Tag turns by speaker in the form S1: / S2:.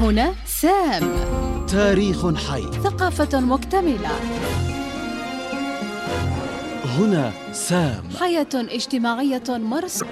S1: هنا سام.
S2: تاريخ حي.
S1: ثقافة مكتملة.
S2: هنا سام.
S1: حياة اجتماعية مرسومة.